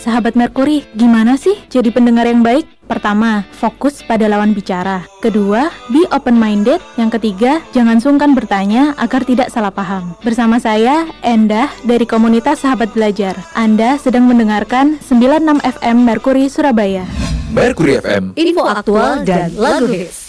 Sahabat Merkuri, gimana sih jadi pendengar yang baik? Pertama, fokus pada lawan bicara. Kedua, be open-minded. Yang ketiga, jangan sungkan bertanya agar tidak salah paham. Bersama saya, Endah dari komunitas Sahabat Belajar. Anda sedang mendengarkan 96 FM Merkuri Surabaya. Merkuri FM, info aktual dan lagu hits.